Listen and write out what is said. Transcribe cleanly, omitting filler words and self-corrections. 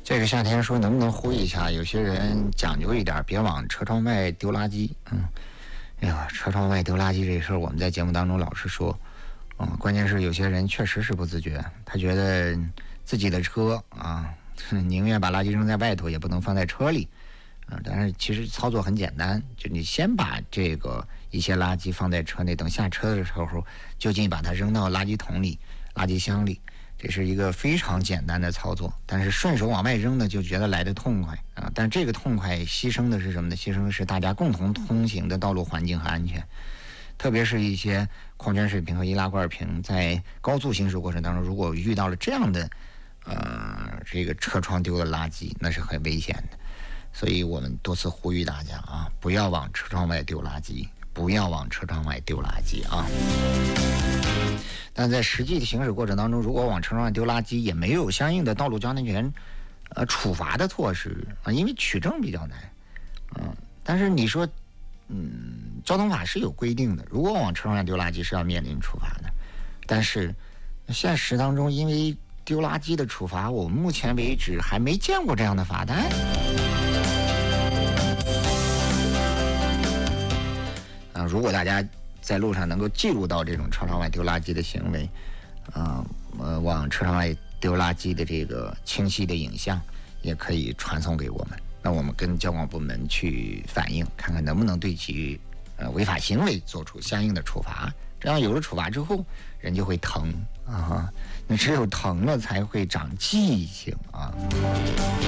这个夏天说能不能呼吁一下，有些人讲究一点，别往车窗外丢垃圾。哎呀，车窗外丢垃圾这事儿，我们在节目当中老是说，关键是有些人确实是不自觉，他觉得自己的车宁愿把垃圾扔在外头，也不能放在车里。但是其实操作很简单，就你先把这个一些垃圾放在车内，等下车的时候就近把它扔到垃圾桶里、垃圾箱里。这是一个非常简单的操作，但是顺手往外扔呢，就觉得来得痛快啊！但这个痛快牺牲的是什么呢？牺牲的是大家共同通行的道路环境和安全。特别是一些矿泉水瓶和易拉罐瓶，在高速行驶过程当中，如果遇到了这样的这个车窗丢的垃圾，那是很危险的。所以我们多次呼吁大家啊，不要往车窗外丢垃圾，不要往车窗外丢垃圾啊！但在实际的行驶过程当中，如果往车窗外丢垃圾，也没有相应的道路交通安全处罚的措施啊，因为取证比较难。但是你说，交通法是有规定的，如果往车窗外丢垃圾是要面临处罚的。但是现实当中，因为丢垃圾的处罚，我们目前为止还没见过这样的罚单。如果大家在路上能够记录到这种车窗外丢垃圾的行为，往车窗外丢垃圾的这个清晰的影像，也可以传送给我们。那我们跟交管部门去反映，看看能不能对其违法行为做出相应的处罚。这样有了处罚之后，人就会疼啊！那只有疼了才会长记性啊。